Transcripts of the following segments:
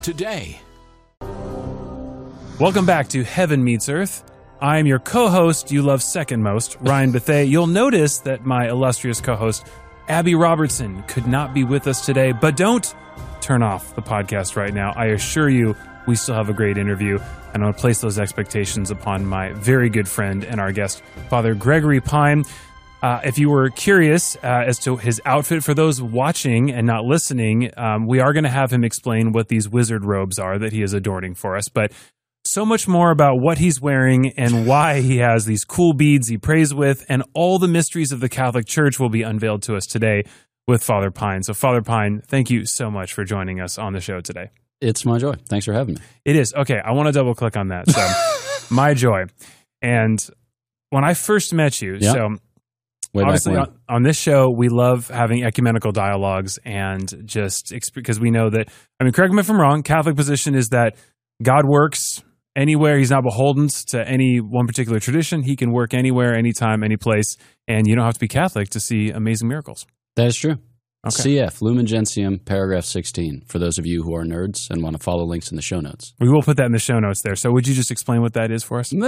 today. Welcome back to Heaven Meets Earth. I am your co-host you love second most, Ryan Bethea. You'll notice that my illustrious co-host, Abby Robertson, could not be with us today, but don't turn off the podcast right now. I assure you we still have a great interview, and I want to place those expectations upon my very good friend and our guest, Father Gregory Pine. If you were curious as to his outfit, for those watching and not listening, we are going to have him explain what these wizard robes are that he is adorning for us. But so much more about what he's wearing and why he has these cool beads he prays with, and all the mysteries of the Catholic Church will be unveiled to us today with Father Pine. So, Father Pine, thank you so much for joining us on the show today. It's my joy. Thanks for having me. It is. Okay, I want to double click on that. So, my joy. And when I first met you, so... Obviously, on this show, we love having ecumenical dialogues and just because we know that, I mean, correct me if I'm wrong, Catholic position is that God works anywhere. He's not beholden to any one particular tradition. He can work anywhere, anytime, any place, and you don't have to be Catholic to see amazing miracles. That is true. Okay. CF, Lumen Gentium, paragraph 16, for those of you who are nerds and want to follow links in the show notes. We will put that in the show notes there. So would you just explain what that is for us?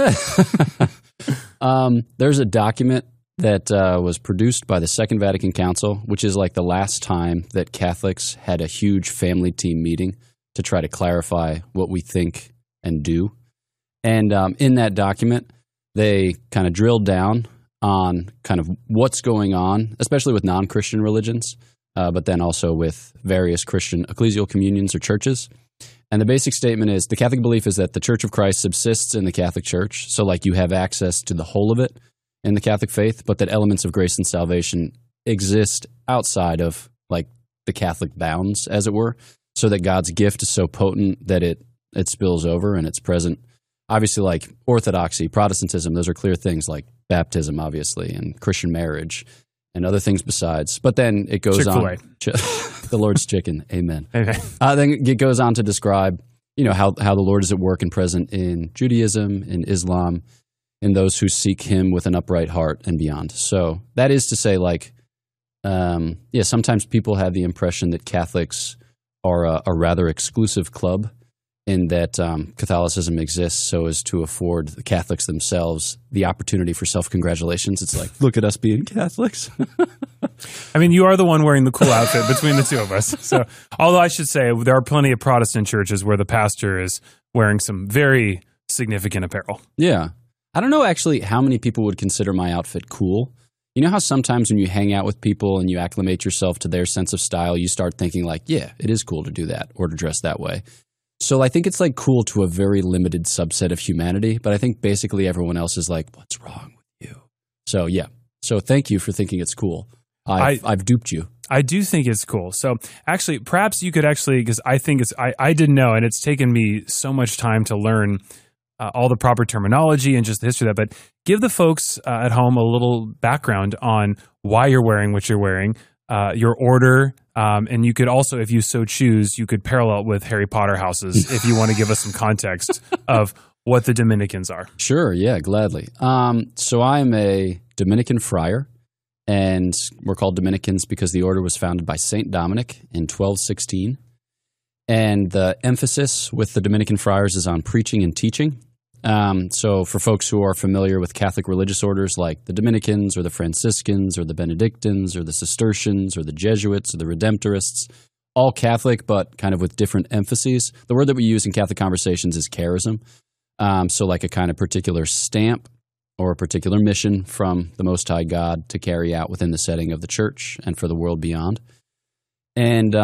There's a document that was produced by the Second Vatican Council, which is like the last time that Catholics had a huge family team meeting to try to clarify what we think and do. And in that document, they kind of drilled down on kind of what's going on, especially with non-Christian religions, but then also with various Christian ecclesial communions or churches. And the basic statement is the Catholic belief is that the Church of Christ subsists in the Catholic Church, so like you have access to the whole of it in the Catholic faith, but that elements of grace and salvation exist outside of like the Catholic bounds, as it were, so that God's gift is so potent that it spills over and it's present. Obviously, like Orthodoxy, Protestantism, those are clear things like baptism, obviously, and Christian marriage and other things besides. But then it goes Chick-fil-A. on. The Lord's chicken. Amen. Okay. Then it goes on to describe, how the Lord is at work and present in Judaism, in Islam, in those who seek him with an upright heart and beyond. So that is to say, sometimes people have the impression that Catholics are a rather exclusive club in that Catholicism exists so as to afford the Catholics themselves the opportunity for self-congratulations. It's like, look at us being Catholics. I mean, you are the one wearing the cool outfit between the two of us. So, although I should say there are plenty of Protestant churches where the pastor is wearing some very significant apparel. Yeah. I don't know actually how many people would consider my outfit cool. You know how sometimes when you hang out with people and you acclimate yourself to their sense of style, you start thinking like, yeah, it is cool to do that or to dress that way. So I think it's like cool to a very limited subset of humanity, but I think basically everyone else is like, what's wrong with you? So yeah. So thank you for thinking it's cool. I've duped you. I do think it's cool. So actually, perhaps you could because I think I didn't know, and it's taken me so much time to learn all the proper terminology and just the history of that. But give the folks at home a little background on why you're wearing what you're wearing, your order, and you could also, if you so choose, you could parallel with Harry Potter houses if you want to give us some context of what the Dominicans are. Sure, yeah, gladly. So I'm a Dominican friar, and we're called Dominicans because the order was founded by St. Dominic in 1216. And the emphasis with the Dominican friars is on preaching and teaching. So for folks who are familiar with Catholic religious orders like the Dominicans or the Franciscans or the Benedictines or the Cistercians or the Jesuits or the Redemptorists, all Catholic but kind of with different emphases. The word that we use in Catholic conversations is charism. So like a kind of particular stamp or a particular mission from the Most High God to carry out within the setting of the church and for the world beyond. And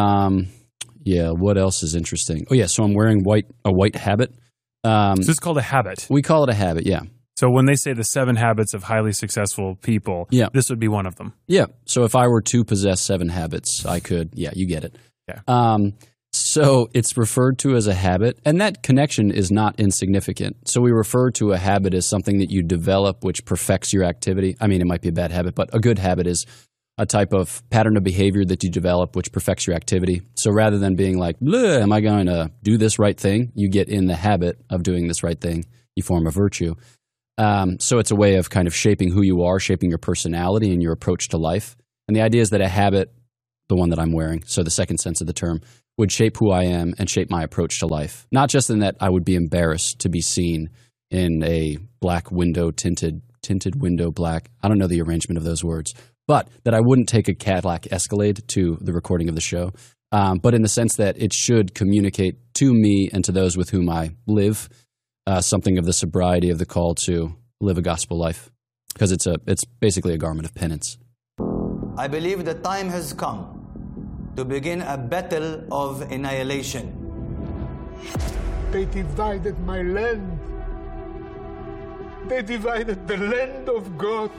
what else is interesting? Oh, yeah, so I'm wearing a white habit. So it's called a habit. We call it a habit, yeah. So when they say the 7 habits of highly successful people, this would be one of them. Yeah, so if I were to possess 7 habits, I could, you get it. Yeah. So it's referred to as a habit, and that connection is not insignificant. So we refer to a habit as something that you develop which perfects your activity. I mean, it might be a bad habit, but a good habit is a type of pattern of behavior that you develop which perfects your activity. So rather than being like, am I going to do this right thing? You get in the habit of doing this right thing. You form a virtue. So it's a way of kind of shaping who you are, shaping your personality and your approach to life. And the idea is that a habit, the one that I'm wearing, so the second sense of the term, would shape who I am and shape my approach to life. Not just in that I would be embarrassed to be seen in a black window, tinted window black. I don't know the arrangement of those words, but that I wouldn't take a Cadillac Escalade to the recording of the show. But in the sense that it should communicate to me and to those with whom I live something of the sobriety of the call to live a gospel life, because it's basically a garment of penance. I believe the time has come to begin a battle of annihilation. They divided my land. They divided the land of God.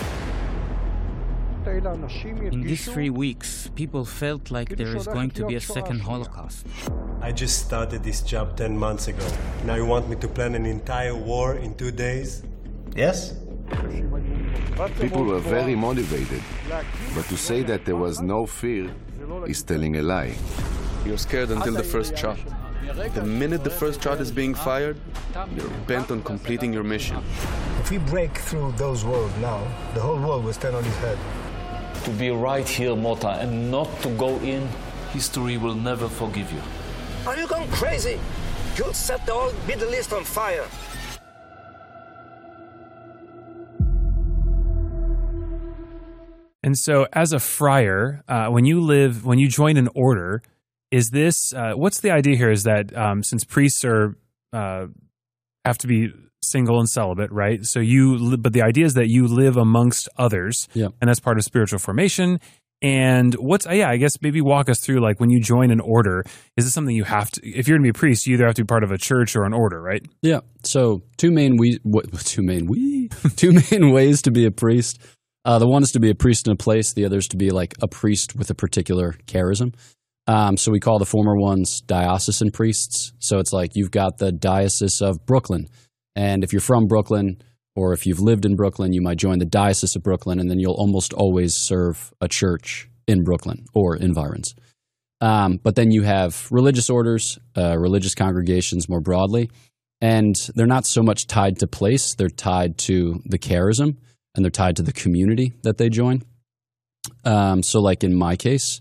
In these 3 weeks, people felt like there is going to be a second Holocaust. I just started this job 10 months ago. Now you want me to plan an entire war in 2 days? Yes? People were very motivated, but to say that there was no fear is telling a lie. You're scared until the first shot. The minute the first shot is being fired, you're bent on completing your mission. If we break through those walls now, the whole world will stand on his head. To be right here, Mota, and not to go in, history will never forgive you. Are you going crazy? You'll set the whole Middle East on fire. And so, as a friar, when you join an order, is this what's the idea here? Is that since priests have to be single and celibate, right? So but the idea is that you live amongst others, yeah, and that's part of spiritual formation. And I guess maybe walk us through, like, when you join an order, is this something you have to? If you're going to be a priest, you either have to be part of a church or an order, right? Yeah. So two main ways to be a priest. The one is to be a priest in a place. The other is to be like a priest with a particular charism. So we call the former ones diocesan priests. So it's like you've got the Diocese of Brooklyn. And if you're from Brooklyn, or if you've lived in Brooklyn, you might join the Diocese of Brooklyn, and then you'll almost always serve a church in Brooklyn or environs. But then you have religious orders, religious congregations more broadly, and they're not so much tied to place. They're tied to the charism, and they're tied to the community that they join. So like in my case,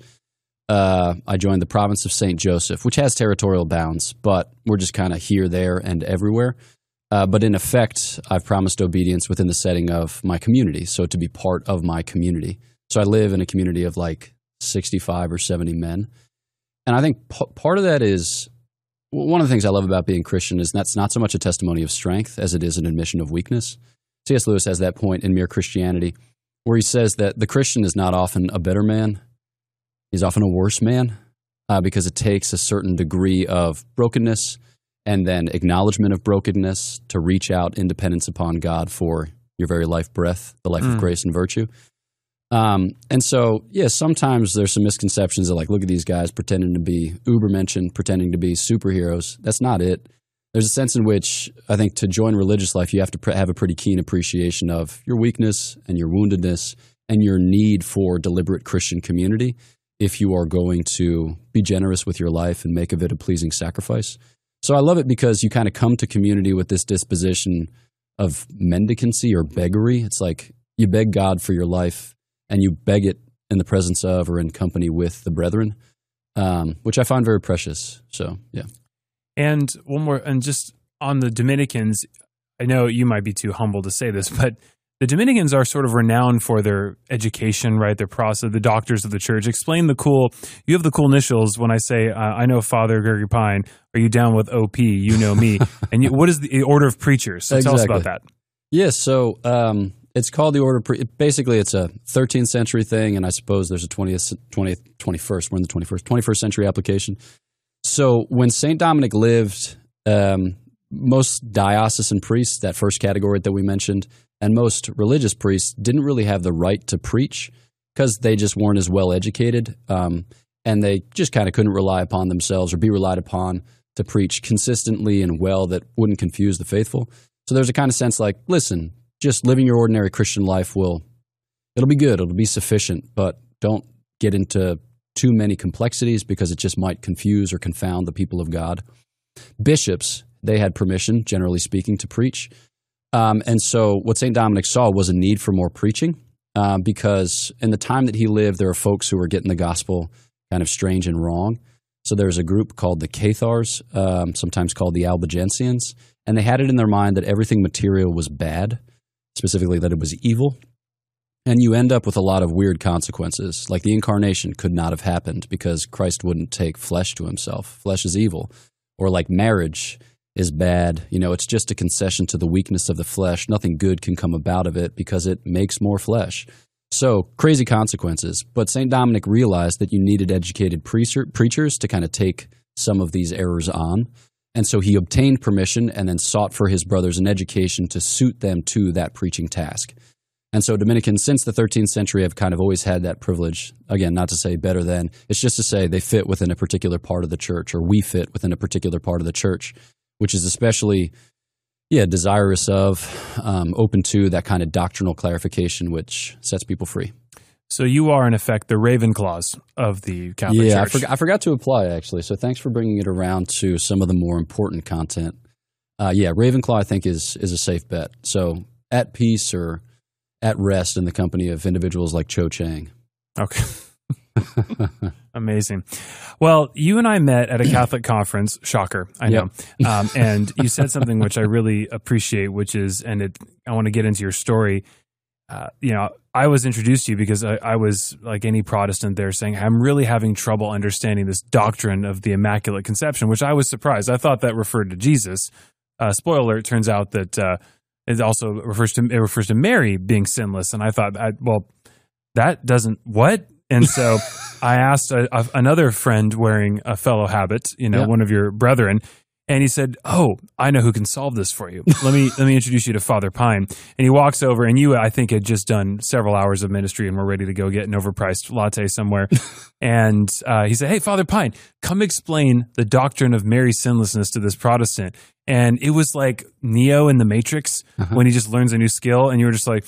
I joined the province of St. Joseph, which has territorial bounds, but we're just kind of here, there, and everywhere. But in effect, I've promised obedience within the setting of my community, so to be part of my community. So I live in a community of like 65 or 70 men. And I think part of that is, one of the things I love about being Christian is that's not so much a testimony of strength as it is an admission of weakness. C.S. Lewis has that point in Mere Christianity, where he says that the Christian is not often a better man, he's often a worse man, because it takes a certain degree of brokenness and then acknowledgement of brokenness to reach out in dependence upon God for your very life breath, the life of grace and virtue. And so, sometimes there's some misconceptions of like, look at these guys pretending to be Ubermenschen, pretending to be superheroes. That's not it. There's a sense in which I think to join religious life, you have to have a pretty keen appreciation of your weakness and your woundedness and your need for deliberate Christian community if you are going to be generous with your life and make of it a pleasing sacrifice. So I love it because you kind of come to community with this disposition of mendicancy or beggary. It's like you beg God for your life and you beg it in the presence of or in company with the brethren, which I find very precious. So, yeah. And one more, and just on the Dominicans, I know you might be too humble to say this, but the Dominicans are sort of renowned for their education, right? Their process, the doctors of the church. Explain you have the cool initials when I say, I know Father Gregory Pine. Are you down with OP? You know me. And what is the order of preachers? So tell us about that. Yes. So it's called the order. Basically, it's a 13th century thing. And I suppose there's a 21st, we're in the 21st century application. So when St. Dominic lived, most diocesan priests, that first category that we mentioned, and most religious priests didn't really have the right to preach because they just weren't as well educated, and they just kind of couldn't rely upon themselves or be relied upon to preach consistently and well that wouldn't confuse the faithful. So there's a kind of sense like, listen, just living your ordinary Christian life it'll be good, it'll be sufficient, but don't get into too many complexities because it just might confuse or confound the people of God. Bishops, they had permission, generally speaking, to preach. And so what St. Dominic saw was a need for more preaching because in the time that he lived, there were folks who were getting the gospel kind of strange and wrong. So there's a group called the Cathars, sometimes called the Albigensians, and they had it in their mind that everything material was bad, specifically that it was evil. And you end up with a lot of weird consequences, like the incarnation could not have happened because Christ wouldn't take flesh to himself. Flesh is evil. Or like marriage is bad. You know, it's just a concession to the weakness of the flesh. Nothing good can come about of it because it makes more flesh. So crazy consequences. But St. Dominic realized that you needed educated preachers to kind of take some of these errors on. And so he obtained permission and then sought for his brothers an education to suit them to that preaching task. And so Dominicans, since the 13th century, have kind of always had that privilege. Again, not to say better than, it's just to say they fit within a particular part of the church, or we fit within a particular part of the church, which is especially, desirous of, open to that kind of doctrinal clarification, which sets people free. So you are, in effect, the Ravenclaws of the Catholic Church. Yeah, I forgot to apply, actually. So thanks for bringing it around to some of the more important content. Ravenclaw, I think, is a safe bet. So at peace or at rest in the company of individuals like Cho Chang. Okay. Amazing. Well, you and I met at a Catholic conference. Shocker, I know. And you said something which I really appreciate, which is, I want to get into your story. I was introduced to you because I was, like any Protestant there, saying, I'm really having trouble understanding this doctrine of the Immaculate Conception, which I was surprised. I thought that referred to Jesus. Spoiler alert, it turns out that it also refers to Mary being sinless. And I thought, that doesn't, what? And so I asked another friend wearing a fellow habit, one of your brethren, and he said, "Oh, I know who can solve this for you. Let me introduce you to Father Pine." And he walks over, and you, I think, had just done several hours of ministry and were ready to go get an overpriced latte somewhere. And he said, "Hey, Father Pine, come explain the doctrine of Mary's sinlessness to this Protestant." And it was like Neo in the Matrix when he just learns a new skill, and you were just like,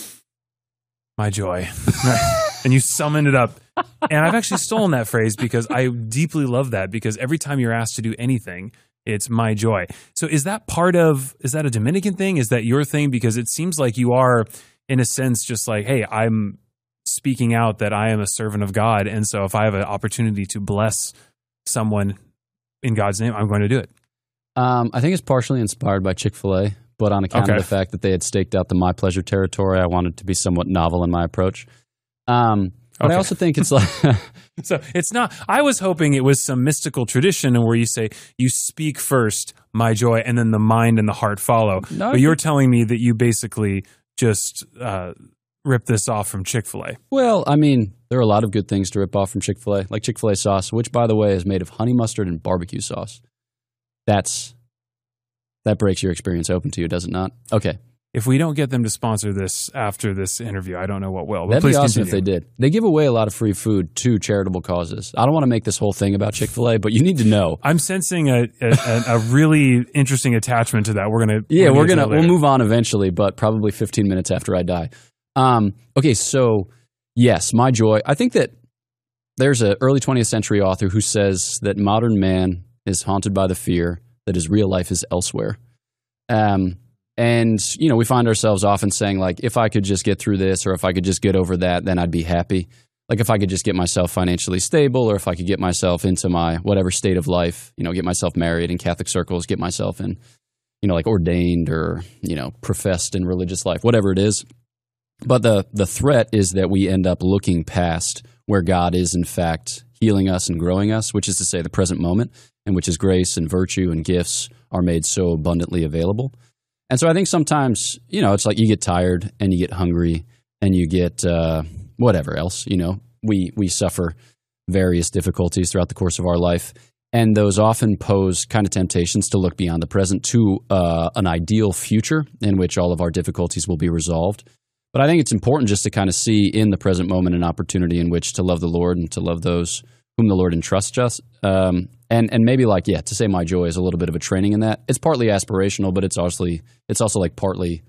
"My joy." And you summoned it up. And I've actually stolen that phrase because I deeply love that, because every time you're asked to do anything, it's my joy. So is that a Dominican thing? Is that your thing? Because it seems like you are, in a sense, just like, hey, I'm speaking out that I am a servant of God. And so if I have an opportunity to bless someone in God's name, I'm going to do it. I think it's partially inspired by Chick-fil-A, but on account of the fact that they had staked out the My Pleasure territory, I wanted to be somewhat novel in my approach. But I also think it's like... So it's not... I was hoping it was some mystical tradition where you say, you speak first, my joy, and then the mind and the heart follow. No, but you're telling me that you basically just rip this off from Chick-fil-A. Well, I mean, there are a lot of good things to rip off from Chick-fil-A, like Chick-fil-A sauce, which, by the way, is made of honey mustard and barbecue sauce. That breaks your experience open to you, does it not? Okay. If we don't get them to sponsor this after this interview, I don't know what will. That'd be awesome if they did. They give away a lot of free food to charitable causes. I don't want to make this whole thing about Chick-fil-A, but you need to know. I'm sensing a really interesting attachment to that. We'll move on eventually, but probably 15 minutes after I die. Okay, so yes, my joy. I think that there's an early 20th century author who says that modern man is haunted by the fear that his real life is elsewhere. And, we find ourselves often saying, like, if I could just get through this, or if I could just get over that, then I'd be happy. Like, if I could just get myself financially stable, or if I could get myself into my whatever state of life, get myself married in Catholic circles, get myself in, like ordained or, professed in religious life, whatever it is. But the threat is that we end up looking past where God is, in fact, healing us and growing us, which is to say the present moment, in which His grace and virtue and gifts are made so abundantly available. And so I think sometimes, it's like you get tired and you get hungry and you get whatever else, we suffer various difficulties throughout the course of our life. And those often pose kind of temptations to look beyond the present to an ideal future in which all of our difficulties will be resolved. But I think it's important just to kind of see in the present moment an opportunity in which to love the Lord and to love those whom the Lord entrusts us. And maybe to say my joy is a little bit of a training in that. It's partly aspirational, but it's also like partly,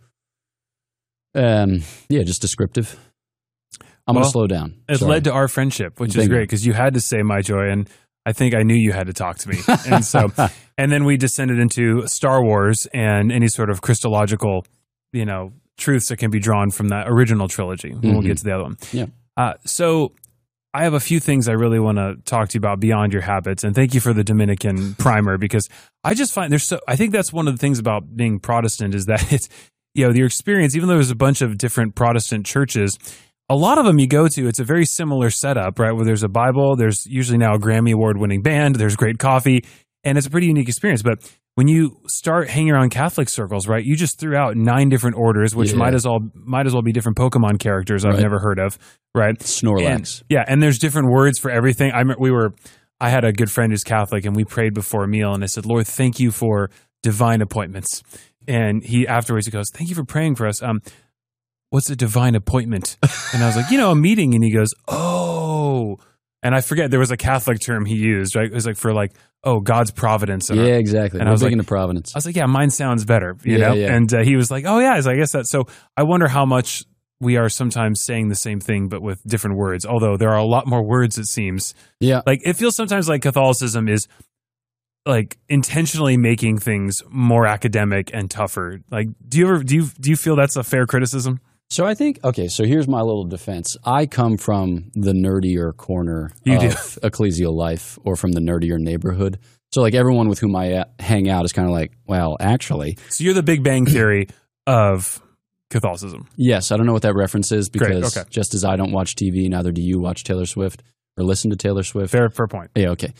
just descriptive. I'm going to slow down. It led to our friendship, which is great because you had to say my joy, and I think I knew you had to talk to me. And so, and then we descended into Star Wars and any sort of Christological, truths that can be drawn from that original trilogy. Mm-hmm. We'll get to the other one. Yeah. So I have a few things I really want to talk to you about beyond your habits, and thank you for the Dominican primer, because I just find I think that's one of the things about being Protestant is that it's, your experience, even though there's a bunch of different Protestant churches, a lot of them you go to, it's a very similar setup, right? Where there's a Bible, there's usually now a Grammy Award-winning band, there's great coffee, and it's a pretty unique experience. But when you start hanging around Catholic circles, right, you just threw out 9 different orders, which might as well be different Pokemon characters I've never heard of, right? Snorlax. And there's different words for everything. I had a good friend who's Catholic, and we prayed before a meal, and I said, Lord, thank you for divine appointments. And afterwards he goes, thank you for praying for us. What's a divine appointment? And I was like, a meeting. And he goes, oh. And I forget, there was a Catholic term he used, right? It was God's providence. Yeah, exactly. And I was like, into providence. I was like, yeah, mine sounds better, you know? Yeah. And he was like, oh yeah, I guess that. So I wonder how much we are sometimes saying the same thing, but with different words. Although there are a lot more words, it seems. Yeah. Like it feels sometimes like Catholicism is like intentionally making things more academic and tougher. Like, do you feel that's a fair criticism? So I think, so here's my little defense. I come from the nerdier corner of ecclesial life, or from the nerdier neighborhood. So like everyone with whom I hang out is kind of like, well, actually. So you're the Big Bang Theory of Catholicism. Yes. I don't know what that reference is, because just as I don't watch TV, neither do you watch Taylor Swift or listen to Taylor Swift. Fair point. Yeah, okay.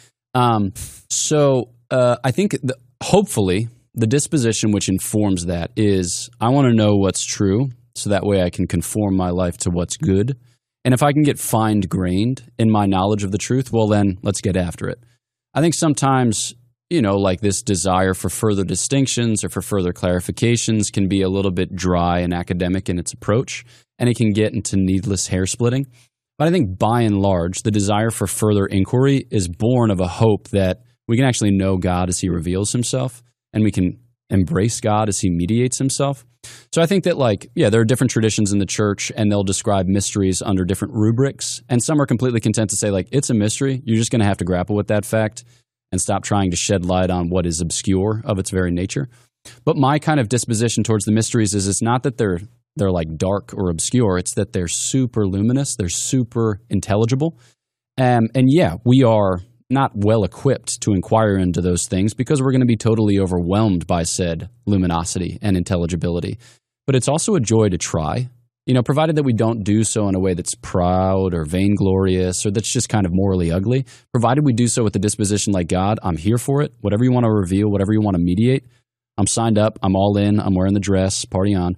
I think hopefully the disposition which informs that is I want to know what's true, so that way I can conform my life to what's good. And if I can get fine-grained in my knowledge of the truth, well, then let's get after it. I think sometimes, like this desire for further distinctions or for further clarifications can be a little bit dry and academic in its approach, and it can get into needless hair-splitting. But I think by and large, the desire for further inquiry is born of a hope that we can actually know God as he reveals himself, and we can embrace God as he mediates himself. So I think that there are different traditions in the church, and they'll describe mysteries under different rubrics. And some are completely content to say, it's a mystery. You're just going to have to grapple with that fact and stop trying to shed light on what is obscure of its very nature. But my kind of disposition towards the mysteries is it's not that they're like dark or obscure. It's that they're super luminous. They're super intelligible. And we are not well equipped to inquire into those things because we're going to be totally overwhelmed by said luminosity and intelligibility. But it's also a joy to try, provided that we don't do so in a way that's proud or vainglorious or that's just kind of morally ugly. Provided we do so with the disposition like, God, I'm here for it. Whatever you want to reveal, whatever you want to mediate, I'm signed up. I'm all in. I'm wearing the dress. Party on.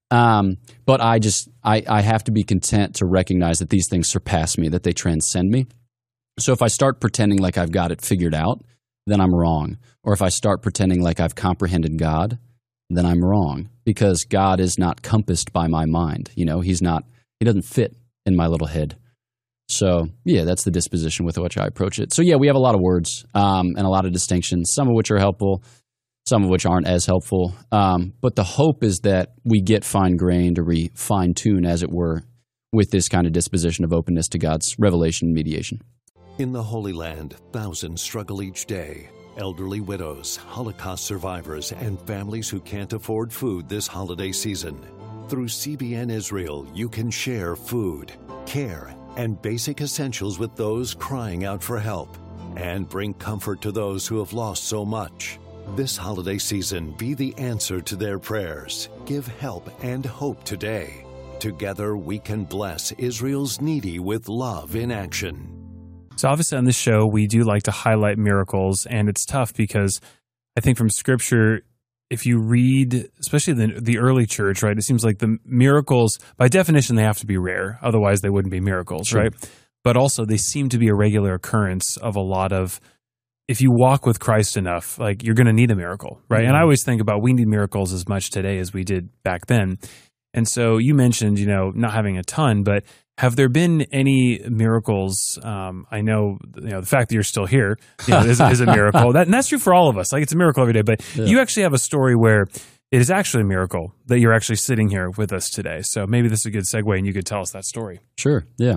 But I have to be content to recognize that these things surpass me, that they transcend me. So if I start pretending like I've got it figured out, then I'm wrong. Or if I start pretending like I've comprehended God, then I'm wrong, because God is not compassed by my mind. He doesn't fit in my little head. So that's the disposition with which I approach it. So we have a lot of words and a lot of distinctions, some of which are helpful, some of which aren't as helpful. But the hope is that we get fine-grained, or we fine-tune, as it were, with this kind of disposition of openness to God's revelation and mediation. In the Holy Land, thousands struggle each day. Elderly widows, Holocaust survivors, and families who can't afford food this holiday season. Through CBN Israel, you can share food, care, and basic essentials with those crying out for help, and bring comfort to those who have lost so much. This holiday season, be the answer to their prayers. Give help and hope today. Together, we can bless Israel's needy with love in action. So obviously on this show, we do like to highlight miracles, and it's tough because I think from Scripture, if you read, especially the early church, right, it seems like the miracles, by definition, they have to be rare. Otherwise, they wouldn't be miracles, sure. Right? But also, they seem to be a regular occurrence of a lot of, if you walk with Christ enough, you're going to need a miracle, right? Mm-hmm. And I always think about we need miracles as much today as we did back then. And so you mentioned, not having a ton, but have there been any miracles? I know, the fact that you're still here is a miracle. And that's true for all of us. It's a miracle every day. But you actually have a story where it is actually a miracle that you're actually sitting here with us today. So maybe this is a good segue, and you could tell us that story. Sure. Yeah.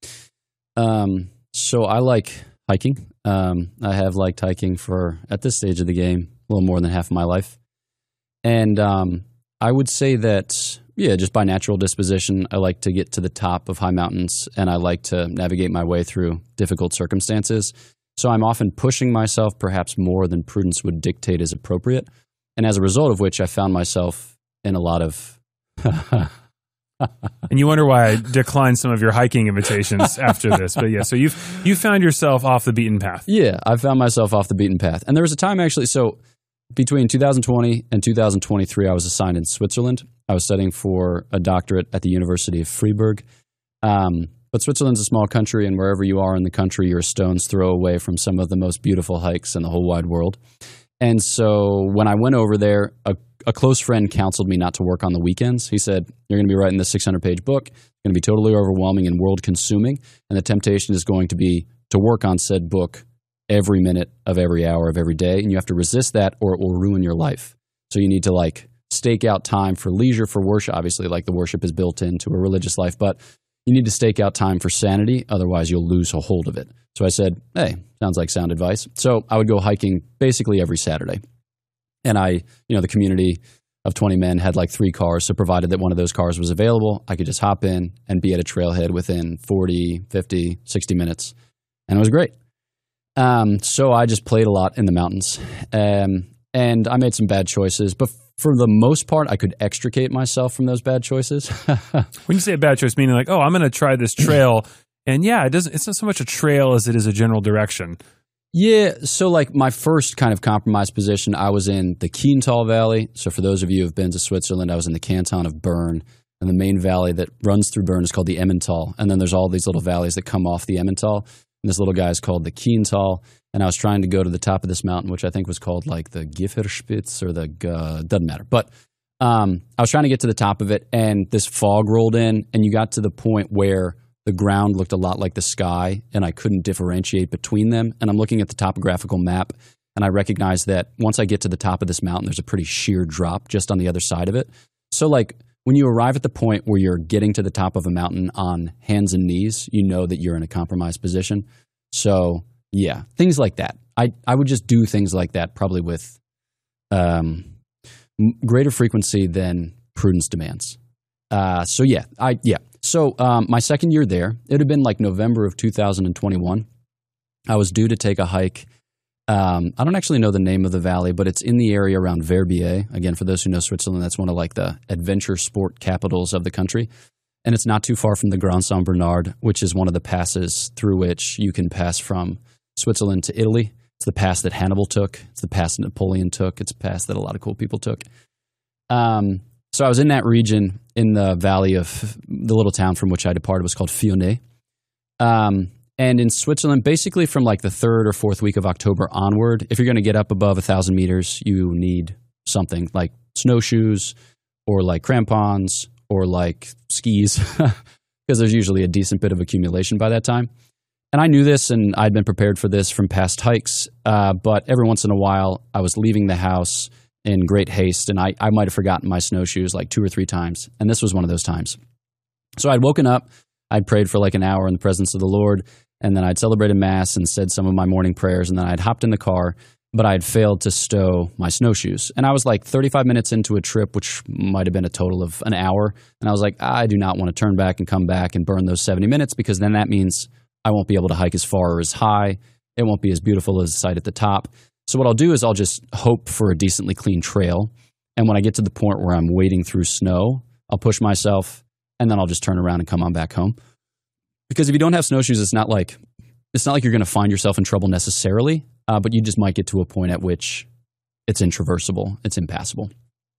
So I like hiking. I have liked hiking for, at this stage of the game, a little more than half of my life. And I would say that just by natural disposition, I like to get to the top of high mountains, and I like to navigate my way through difficult circumstances. So I'm often pushing myself perhaps more than prudence would dictate is appropriate. And as a result of which, I found myself in a lot of... And you wonder why I declined some of your hiking invitations after this. But yeah, so you found yourself off the beaten path. Yeah, I found myself off the beaten path. And there was a time actually, so between 2020 and 2023, I was assigned in Switzerland. I was studying for a doctorate at the University of Freiburg. But Switzerland's a small country, and wherever you are in the country, you're a stone's throw away from some of the most beautiful hikes in the whole wide world. And so when I went over there, a close friend counseled me not to work on the weekends. He said, you're going to be writing this 600-page book. It's going to be totally overwhelming and world-consuming, and the temptation is going to be to work on said book every minute of every hour of every day, and you have to resist that or it will ruin your life. So you need to like stake out time for leisure, for worship. Obviously, like the worship is built into a religious life, but you need to stake out time for sanity, otherwise you'll lose a hold of it. So I said, hey, sounds like sound advice. So I would go hiking basically every Saturday. And the community of 20 men had like 3 cars. So provided that one of those cars was available, I could just hop in and be at a trailhead within 40, 50, 60 minutes. And it was great. So I just played a lot in the mountains. And I made some bad choices. But for the most part, I could extricate myself from those bad choices. When you say a bad choice, meaning like, oh, I'm going to try this trail. And yeah, it's not so much a trail as it is a general direction. Yeah, so like my first kind of compromised position, I was in the Kiental Valley. So for those of you who have been to Switzerland, I was in the canton of Bern. And the main valley that runs through Bern is called the Emmental. And then there's all these little valleys that come off the Emmental. And this little guy is called the Kiental. And I was trying to go to the top of this mountain, which I think was called like the Gifferspitz or the, doesn't matter. But I was trying to get to the top of it, and this fog rolled in, and you got to the point where the ground looked a lot like the sky, and I couldn't differentiate between them. And I'm looking at the topographical map, and I recognize that once I get to the top of this mountain, there's a pretty sheer drop just on the other side of it. So like when you arrive at the point where you're getting to the top of a mountain on hands and knees, you know that you're in a compromised position. So yeah, things like that. I would just do things like that probably with greater frequency than prudence demands. So my second year there, it had been like November of 2021. I was due to take a hike. I don't actually know the name of the valley, but it's in the area around Verbier. Again, for those who know Switzerland, that's one of like the adventure sport capitals of the country. And it's not too far from the Grand Saint Bernard, which is one of the passes through which you can pass from Switzerland to Italy. It's the pass that Hannibal took. It's the pass that Napoleon took. It's a pass that a lot of cool people took. So I was in that region in the valley of the little town from which I departed was called Fionnet. And in Switzerland, basically from like the 3rd or 4th week of October onward, if you're going to get up above 1,000 meters, you need something like snowshoes or like crampons or like skis because there's usually a decent bit of accumulation by that time. And I knew this, and I'd been prepared for this from past hikes, but every once in a while I was leaving the house in great haste, and I might have forgotten my snowshoes like 2 or 3 times, and this was one of those times. So I'd woken up, I'd prayed for like an hour in the presence of the Lord, and then I'd celebrated Mass and said some of my morning prayers, and then I'd hopped in the car, but I'd failed to stow my snowshoes. And I was like 35 minutes into a trip, which might have been a total of an hour, and I was like, I do not want to turn back and come back and burn those 70 minutes, because then that means I won't be able to hike as far or as high. It won't be as beautiful as the sight at the top. So what I'll do is I'll just hope for a decently clean trail. And when I get to the point where I'm wading through snow, I'll push myself, and then I'll just turn around and come on back home. Because if you don't have snowshoes, it's not like you're going to find yourself in trouble necessarily, but you just might get to a point at which it's intraversable, it's impassable.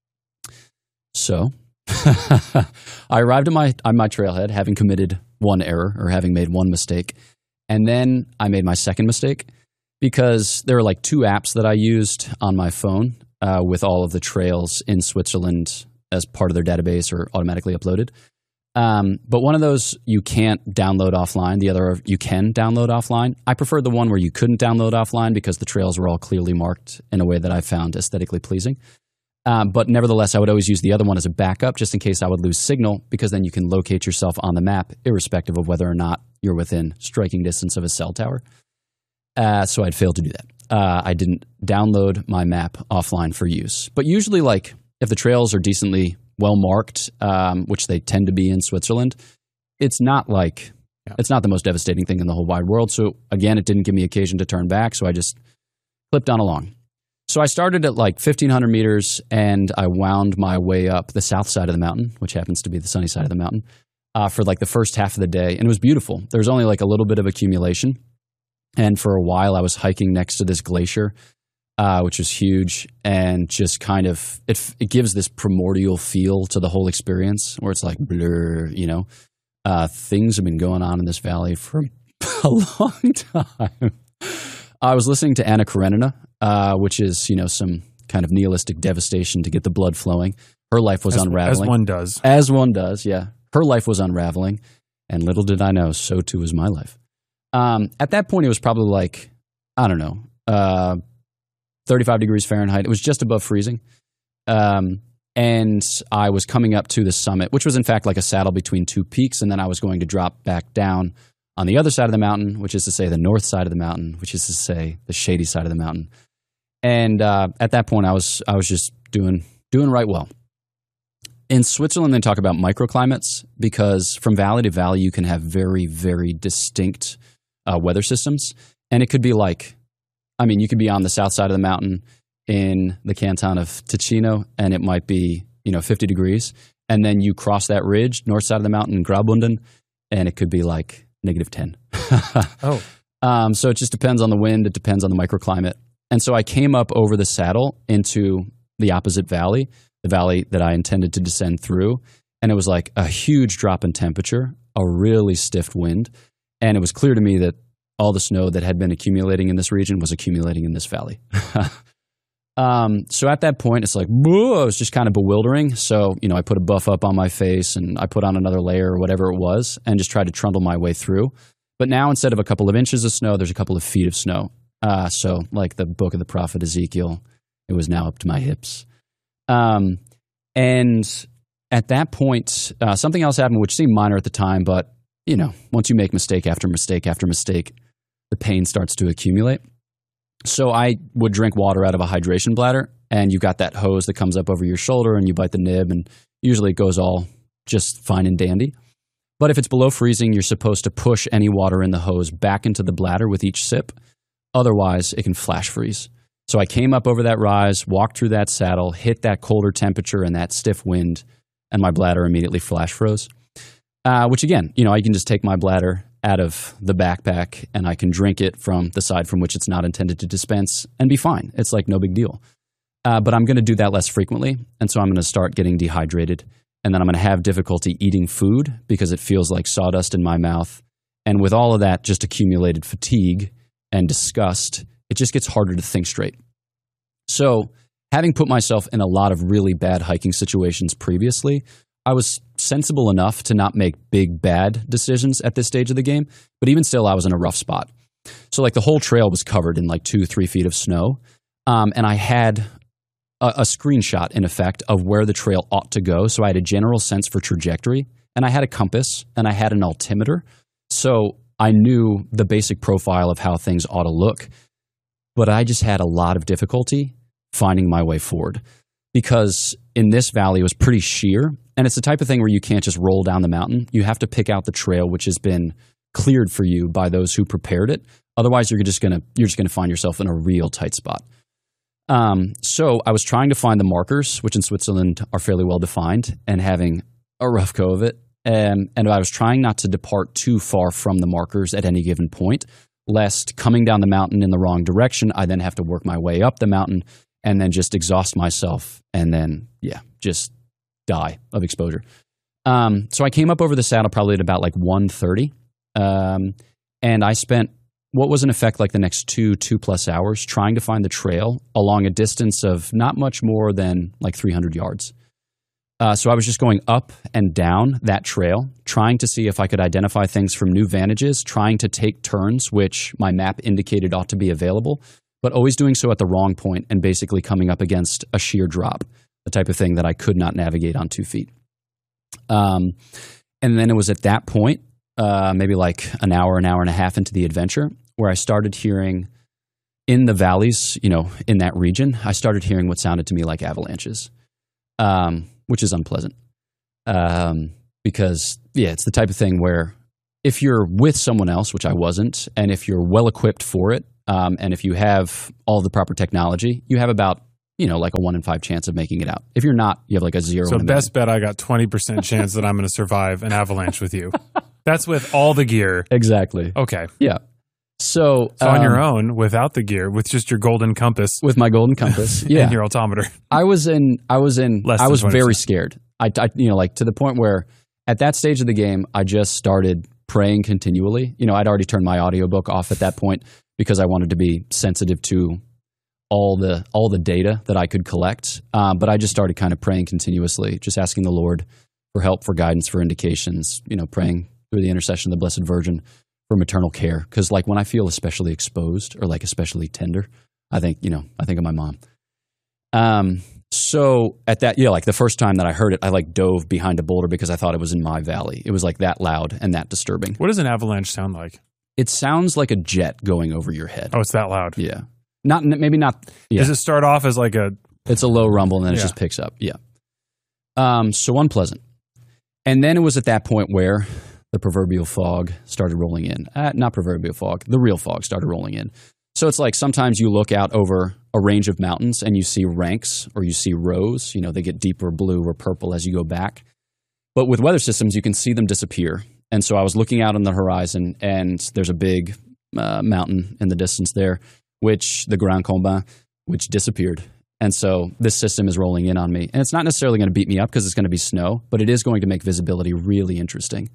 So I arrived at my trailhead having committed one error or having made one mistake. And then I made my second mistake because there are like 2 apps that I used on my phone with all of the trails in Switzerland as part of their database or automatically uploaded. But one of those you can't download offline. The other you can download offline. I preferred the one where you couldn't download offline because the trails were all clearly marked in a way that I found aesthetically pleasing. But nevertheless, I would always use the other one as a backup just in case I would lose signal, because then you can locate yourself on the map irrespective of whether or not you're within striking distance of a cell tower. So I'd failed to do that. I didn't download my map offline for use. But usually, like, if the trails are decently well marked, which they tend to be in Switzerland, it's not it's not the most devastating thing in the whole wide world. So again, it didn't give me occasion to turn back, so I just clipped on along. So I started at like 1,500 meters, and I wound my way up the south side of the mountain, which happens to be the sunny side of the mountain, for like the first half of the day. And it was beautiful. There was only like a little bit of accumulation. And for a while, I was hiking next to this glacier, which was huge, and just kind of, it gives this primordial feel to the whole experience where it's like blur, you know. Things have been going on in this valley for a long time. I was listening to Anna Karenina, which is, you know, some kind of nihilistic devastation to get the blood flowing. Her life was unraveling. As one does. As one does, yeah. Her life was unraveling, and little did I know, so too was my life. At that point, it was probably like, I don't know, 35 degrees Fahrenheit. It was just above freezing. And I was coming up to the summit, which was in fact like a saddle between two peaks, and then I was going to drop back down on the other side of the mountain, which is to say the north side of the mountain, which is to say the shady side of the mountain. And at that point, I was just doing right well. In Switzerland, they talk about microclimates because from valley to valley, you can have very, very distinct weather systems. And it could be like, I mean, you could be on the south side of the mountain in the canton of Ticino, and it might be, you know, 50 degrees. And then you cross that ridge, north side of the mountain in Graubünden, and it could be like -10. So it just depends on the wind. It depends on the microclimate. And so I came up over the saddle into the opposite valley, the valley that I intended to descend through. And it was like a huge drop in temperature, a really stiff wind. And it was clear to me that all the snow that had been accumulating in this region was accumulating in this valley. So at that point, it's like, whoa, it was just kind of bewildering. So, you know, I put a buff up on my face and I put on another layer or whatever it was and just tried to trundle my way through. But now instead of a couple of inches of snow, there's a couple of feet of snow. So like the book of the prophet Ezekiel, it was now up to my hips. And at that point, something else happened, which seemed minor at the time, but, you know, once you make mistake after mistake after mistake, the pain starts to accumulate. So I would drink water out of a hydration bladder, and you got that hose that comes up over your shoulder, and you bite the nib, and usually it goes all just fine and dandy. But if it's below freezing, you're supposed to push any water in the hose back into the bladder with each sip. Otherwise, it can flash freeze. So I came up over that rise, walked through that saddle, hit that colder temperature and that stiff wind, and my bladder immediately flash froze. Which again, you know, I can just take my bladder out of the backpack and I can drink it from the side from which it's not intended to dispense and be fine. It's like no big deal. But I'm going to do that less frequently. And so I'm going to start getting dehydrated. And then I'm going to have difficulty eating food because it feels like sawdust in my mouth. And with all of that just accumulated fatigue and disgust, it just gets harder to think straight. So having put myself in a lot of really bad hiking situations previously, I was sensible enough to not make big, bad decisions at this stage of the game. But even still, I was in a rough spot. So like the whole trail was covered in like 2-3 feet of snow. And I had a screenshot, in effect, of where the trail ought to go. So I had a general sense for trajectory. And I had a compass. And I had an altimeter. So I knew the basic profile of how things ought to look. But I just had a lot of difficulty finding my way forward. Because in this valley, it was pretty sheer. And it's the type of thing where you can't just roll down the mountain. You have to pick out the trail which has been cleared for you by those who prepared it. Otherwise, you're just gonna find yourself in a real tight spot. So I was trying to find the markers, which in Switzerland are fairly well defined, and having a rough go of it. And I was trying not to depart too far from the markers at any given point, lest coming down the mountain in the wrong direction, I then have to work my way up the mountain and then just exhaust myself and then, just die of exposure. So I came up over the saddle probably at about like 1:30. And I spent what was in effect like the next 2+ hours trying to find the trail along a distance of not much more than like 300 yards. So I was just going up and down that trail, trying to see if I could identify things from new vantages, trying to take turns, which my map indicated ought to be available, but always doing so at the wrong point and basically coming up against a sheer drop, the type of thing that I could not navigate on 2 feet. And then it was at that point, maybe like an hour and a half into the adventure, where I started hearing in the valleys, in that region, I started hearing what sounded to me like avalanches. which is unpleasant. Because, yeah, it's the type of thing where if you're with someone else, which I wasn't, and if you're well equipped for it, and if you have all the proper technology, you have about, like a 1 in 5 chance of making it out. If you're not, you have like a 0 So in a best million. bet, I got 20% chance that I'm going to survive an avalanche with you. That's with all the gear. Exactly. Okay. Yeah. So on your own, without the gear, with just your golden compass. With my golden compass, yeah. And your altimeter. I was very scared. I like to the point where at that stage of the game, I just started praying continually. I'd already turned my audiobook off at that point because I wanted to be sensitive to all the data that I could collect. But I just started kind of praying continuously, just asking the Lord for help, for guidance, for indications, praying through the intercession of the Blessed Virgin for maternal care. Because like when I feel especially exposed or like especially tender, I think of my mom. So at that, like the first time that I heard it, I like dove behind a boulder because I thought it was in my valley. It was like that loud and that disturbing. What does an avalanche sound like? It sounds like a jet going over your head. Oh, it's that loud. Yeah. Maybe not. Yeah. Does it start off as like a... It's a low rumble and then it just picks up. Yeah. So unpleasant. And then it was at that point where the proverbial fog started rolling in. Not proverbial fog. The real fog started rolling in. So it's like sometimes you look out over a range of mountains and you see ranks or you see rows. They get deeper blue or purple as you go back. But with weather systems, you can see them disappear. And so I was looking out on the horizon and there's a big mountain in the distance there, the Grand Combin, which disappeared. And so this system is rolling in on me. And it's not necessarily going to beat me up because it's going to be snow, but it is going to make visibility really interesting.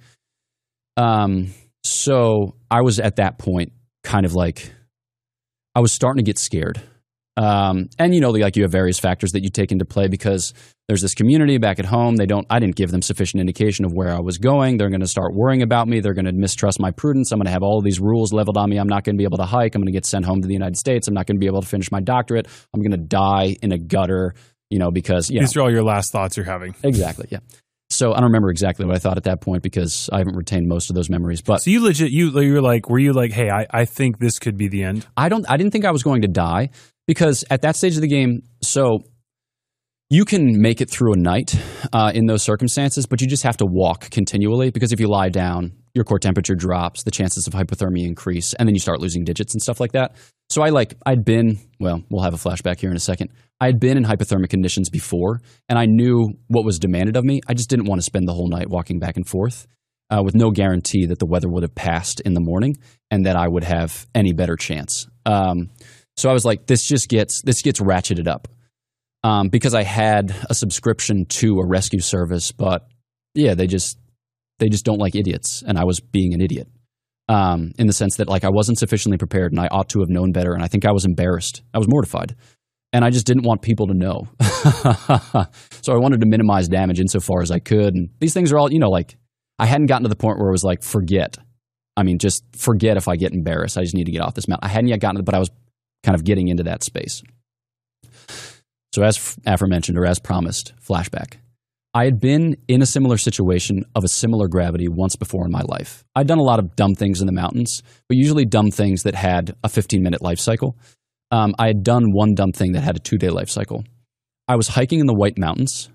So I was at that point kind of like, I was starting to get scared. And like you have various factors that you take into play because there's this community back at home. I didn't give them sufficient indication of where I was going. They're going to start worrying about me. They're going to mistrust my prudence. I'm going to have all of these rules leveled on me. I'm not going to be able to hike. I'm going to get sent home to the United States. I'm not going to be able to finish my doctorate. I'm going to die in a gutter, because these are all your last thoughts you're having. Exactly. Yeah. So I don't remember exactly what I thought at that point because I haven't retained most of those memories. But so you legit, were you like, hey, I think this could be the end? I didn't think I was going to die because at that stage of the game, so you can make it through a night in those circumstances, but you just have to walk continually because if you lie down, your core temperature drops, the chances of hypothermia increase, and then you start losing digits and stuff like that. So I'd been, we'll have a flashback here in a second. I had been in hypothermic conditions before, and I knew what was demanded of me. I just didn't want to spend the whole night walking back and forth with no guarantee that the weather would have passed in the morning and that I would have any better chance. So I was like, this gets ratcheted up because I had a subscription to a rescue service, but yeah, they just don't like idiots, and I was being an idiot in the sense that like I wasn't sufficiently prepared and I ought to have known better, and I think I was embarrassed. I was mortified. And I just didn't want people to know. So I wanted to minimize damage insofar as I could. And these things are all, like I hadn't gotten to the point where it was like, just forget if I get embarrassed. I just need to get off this mountain. I hadn't yet gotten to it, but I was kind of getting into that space. So as aforementioned or as promised, flashback. I had been in a similar situation of a similar gravity once before in my life. I'd done a lot of dumb things in the mountains, but usually dumb things that had a 15-minute life cycle. I had done one dumb thing that had a 2-day life cycle. I was hiking in the White Mountains,